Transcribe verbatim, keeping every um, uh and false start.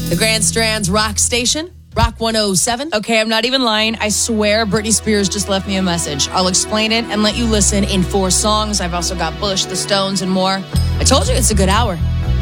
The Grand Strand's Rock Station, Rock one oh seven. Okay, I'm not even lying. I swear Britney Spears just left me a message. I'll explain it and let you listen in four songs. I've also got Bush, The Stones, and more. I told you it's a good hour.